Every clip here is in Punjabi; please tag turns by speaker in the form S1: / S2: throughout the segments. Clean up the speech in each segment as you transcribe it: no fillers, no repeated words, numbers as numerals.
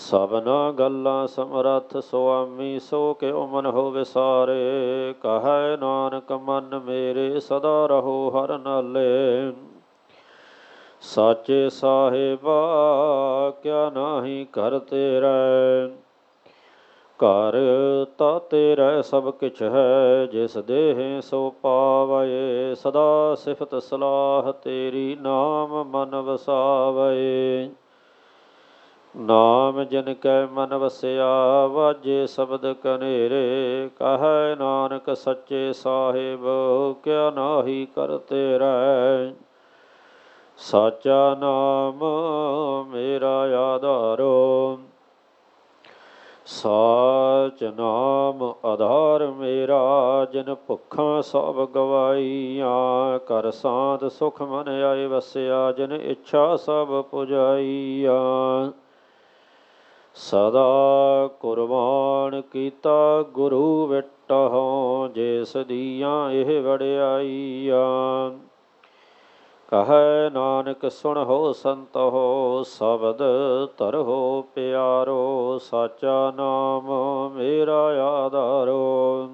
S1: ਸਭਨਾ ਗੱਲਾਂ ਸਮਰੱਥ ਸੁਆਮੀ, ਸੋ ਕਿਉ ਮਨ ਹੋ ਵਿਸਾਰੇ। ਕਹੈ ਨਾਨਕ ਮਨ ਮੇਰੇ ਸਦਾ ਰਹੋ ਹਰਿ ਨਾਲੇ। ਸਾਚੇ ਸਾਹਿਬਾ ਕਿਆ ਨਾਹੀ ਘਰ ਤੇਰੇ। ਘਰ ਤਾ ਤੇਰਾ ਸਭ ਕਿਛ ਹੈ, ਜਿਸ ਦੇਹ ਸੋ ਪਾਵੈ। ਸਦਾ ਸਿਫਤ ਸਲਾਹ ਤੇਰੀ, ਨਾਮ ਮਨ ਵਸਾਵੈ। ਨਾਮ ਜਿਨ ਕੈ ਮਨ ਵਸਿਆ, ਵਾਜੇ ਸ਼ਬਦ ਕਨੇਰੇ। ਕਹੈ ਨਾਨਕ ਸੱਚੇ ਸਾਹਿਬ ਕਿਆ ਨਾਹੀ ਘਰ ਤੇਰੇ। ਸਾਚਾ ਨਾਮ ਮੇਰਾ ਆਧਾਰੋ, ਸਾਚ ਨਾਮ ਆਧਾਰ ਮੇਰਾ। ਜਿਨ ਭੁੱਖਾਂ ਸਭ ਗਵਾਈਆਂ, ਘਰ ਸਾਧ ਸੁਖ ਮਨ ਆਏ ਵਸਿਆ। ਜਿਨ ਇੱਛਾ ਸਭ ਪੁਜਾਈਆਂ, ਸਦਾ ਕੁਰਬਾਨ ਕੀਤਾ ਗੁਰੂ ਵਿਟਹੁ। ਜਿਸ ਦੀਆਂ ਇਹ ਵਡਿਆਈਆਂ, ਕਹੈ ਨਾਨਕ ਸੁਣਹੁ ਸੰਤਹੁ। ਸ਼ਬਦ ਧਰਹੁ ਪਿਆਰੋ, ਸਾਚਾ ਨਾਮ ਮੇਰਾ ਆਧਾਰੋ।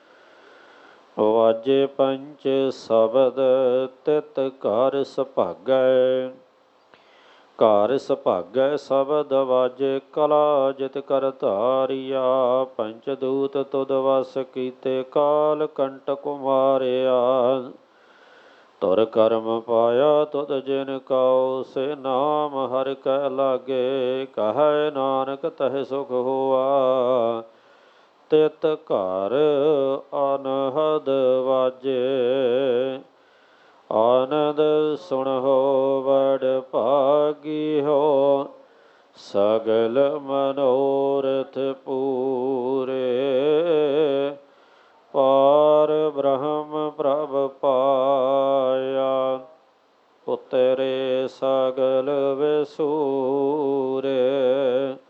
S1: ਵਾਜੇ ਪੰਚ ਸ਼ਬਦ ਤਿਤ ਘਰ ਸੁਭਾਗੈ। ਘਰ ਸੁਭਾਗੈ ਸ਼ਬਦ ਵਾਜੇ, ਕਲਾ ਜਿਤ ਕਰ ਧਾਰਿਆ। ਪੰਚ ਦੂਤ ਤੁਧ ਵਸ ਕੀਤੇ, ਕਾਲ ਕੰਟਕ ਮਾਰਿਆ। ਤੁਰ ਕਰਮ ਪਾਇਆ ਤੁਧ ਜਿਨ ਕਉ, ਸੇ ਨਾਮ ਹਰਿ ਕੈ ਲਾਗੇ। ਕਹੈ ਨਾਨਕ ਤਹਿ ਸੁਖ ਹੋਆ, ਤਿਤ ਘਰ ਅਨਹਦ ਵਾਜੇ। ਆਨੰਦ ਸੁਣਹੁ ਵਡ ਭਾਗਿਓ, ਸਗਲ ਮਨੋਰਥ ਪੂਰੇ। ਪਾਰ ਬ੍ਰਹਮ ਪ੍ਰਭ ਪਾਇਆ, ਉਤਰੇ ਸਗਲ ਵਿਸੂਰੇ।